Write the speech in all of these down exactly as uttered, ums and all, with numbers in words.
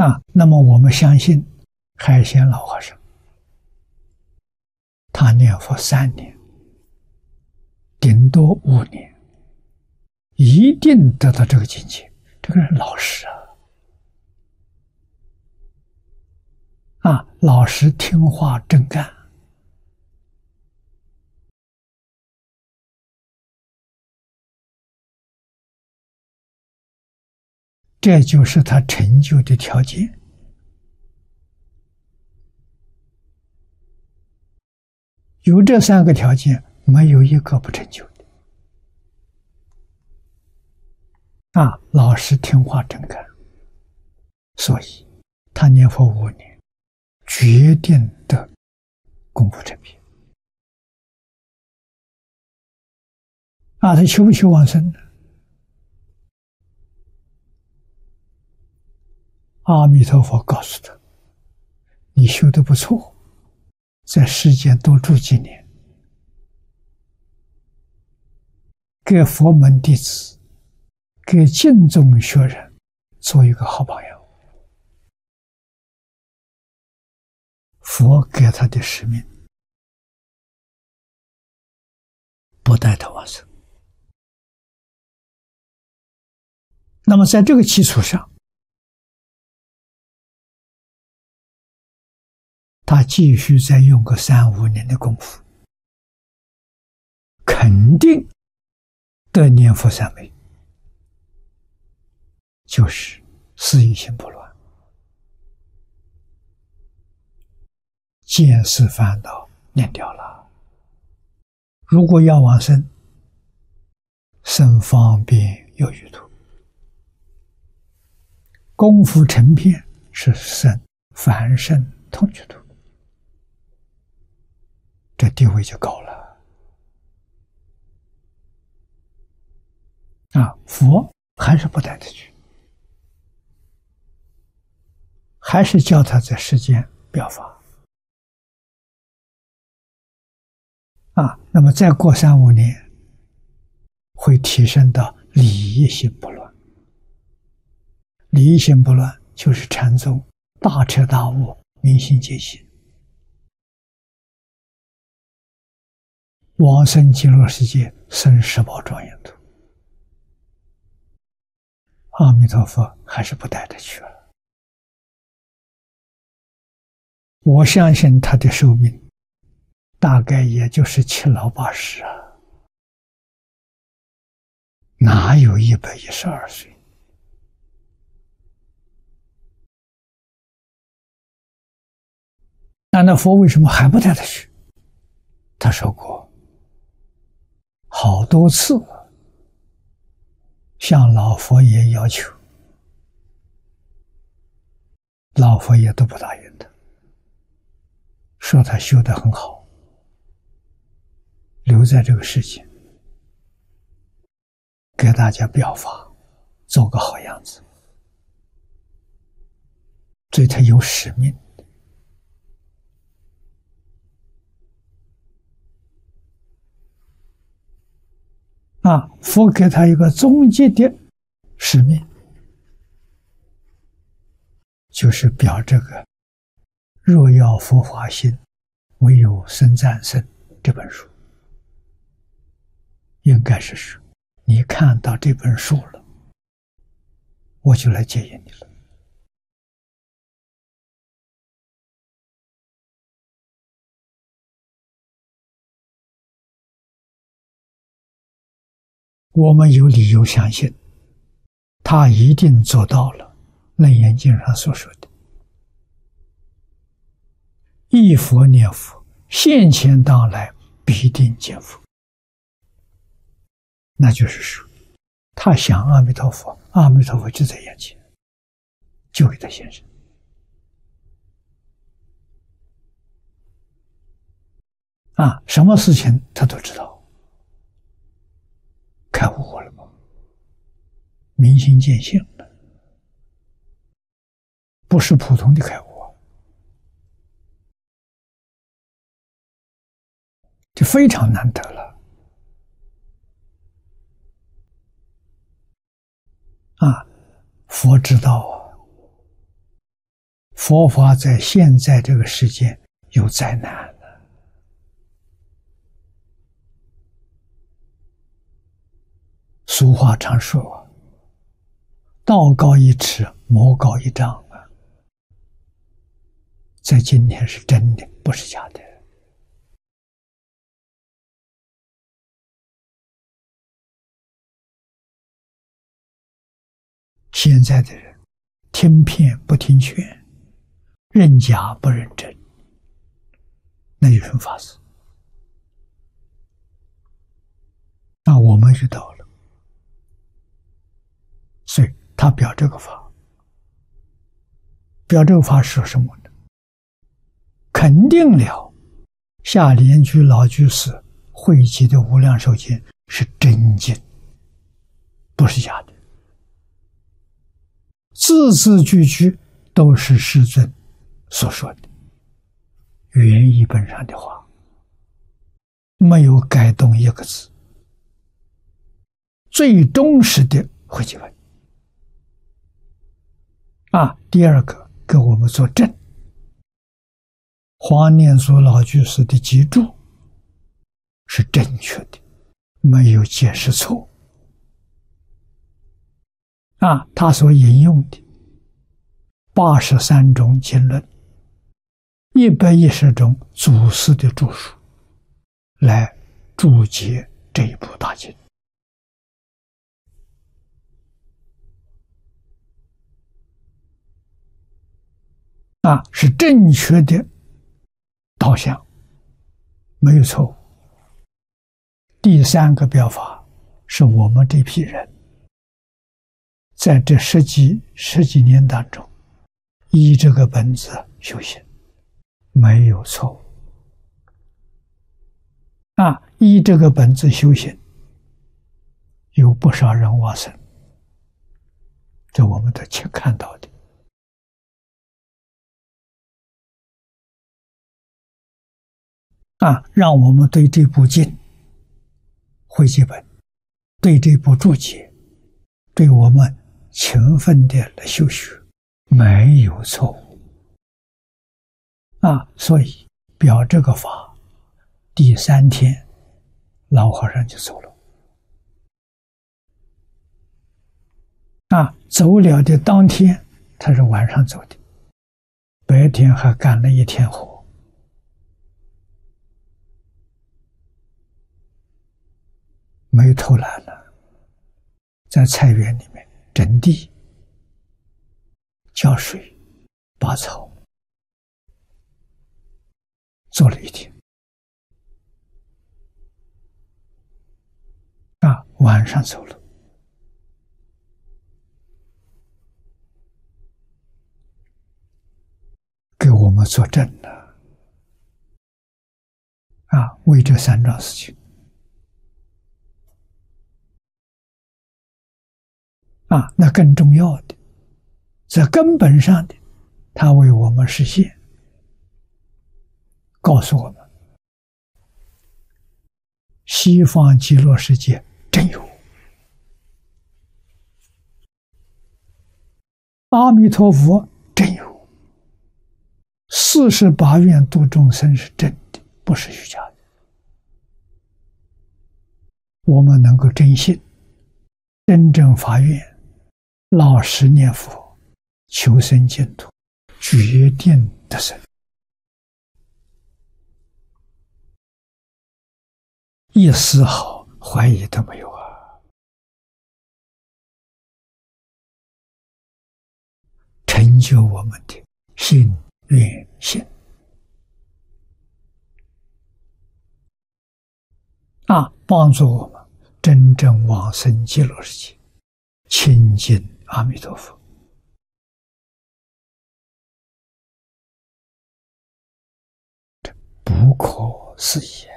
啊，那么我们相信海鲜老和尚，他念佛三年，顶多五年，一定得到这个境界。这个人老实啊，啊，老实听话真干。这就是他成就的条件。有这三个条件，没有一个不成就的。啊，老实听话真干，所以他念佛五年，决定得功夫成片。啊，他求不求往生呢？阿弥陀佛告诉他：“你修得不错，在世间多住几年，给佛门弟子、给敬重学人做一个好榜样。”佛给他的使命，不带他往生。那么在这个基础上，他继续再用个三五年的功夫，肯定得念佛三昧，就是思一心不乱，见思烦恼念掉了。如果要往生，生方便有余土，功夫成片是生凡圣同居土，这地位就高了。啊，佛还是不带他去，还是叫他在世间表法。啊，那么再过三五年，会提升到理一心不乱。理一心不乱，就是禅宗大彻大悟、明心见性。往生极乐世界，生十宝庄严土。阿弥陀佛还是不带他去了。我相信他的寿命大概也就是七老八十啊，哪有一百一十二岁？那那佛为什么还不带他去？他说过好多次向老佛爷要求，老佛爷都不答应他，说他修得很好，留在这个世界给大家表法，做个好样子，所以他有使命。啊，佛给他一个终极的使命，就是表这个若要佛法心，唯有僧战胜这本书。应该是说，你看到这本书了，我就来接引你了。我们有理由相信，他一定做到了《楞严经》上所说的忆佛念佛，现前当来必定见佛。那就是说，他想阿弥陀佛，阿弥陀佛就在眼前，就给他现身。啊，什么事情他都知道。开悟了吗？明心见性了，不是普通的开悟，就非常难得了。啊，佛知道啊， 佛法在现在这个世界有灾难了。俗话常说，道高一尺，魔高一丈啊。在今天是真的，不是假的。现在的人听骗不听劝，认假不认真，那有什么法子？那我们遇到了，所以他表这个法，表这个法是说什么呢？肯定了下莲居老居士汇集的无量寿经是真经，不是假的，字字句句都是世尊所说的原译本上的话，没有改动一个字，最忠实的汇集本啊。第二个给我们做证，黄念祖老居士的集注是正确的，没有解释错啊。他所引用的八十三种经论，一百一十种祖师的著述，来注解这一部大经啊，是正确的导向，没有错误。第三个表法是我们这批人在这十几十几年当中依这个本子修行，没有错误啊！依这个本子修行，有不少人往生，这我们都去看到的啊！让我们对这部经汇集本，对这部注解，对我们勤奋的来修学，没有错误啊！所以表这个法，第三天老和尚就走了啊！走了的当天，他是晚上走的，白天还干了一天活，没有偷懒了，在菜园里面整地、浇水、拔草，做了一天啊，晚上走了，给我们作证了啊，为这三桩事情啊，那更重要的，在根本上的，他为我们实现，告诉我们，西方极乐世界真有，阿弥陀佛真有，四十八愿度众生是真的，不是虚假的。我们能够真信，真正发愿，老实念佛，求生净土，决定得生，一丝毫怀疑都没有啊！成就我们的信愿行啊，帮助我们真正往生极乐世界，亲近阿弥陀佛。这不可思议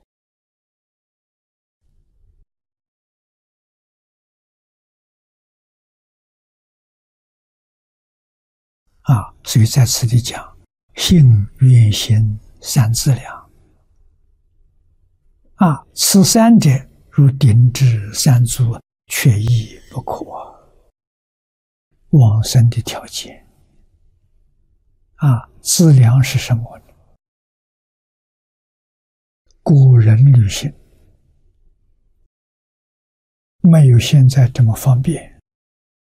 啊！所以在此地讲信愿行三资粮啊，此三者如顶至三足，缺一不可。往生的条件啊，资粮是什么呢？古人旅行没有现在这么方便。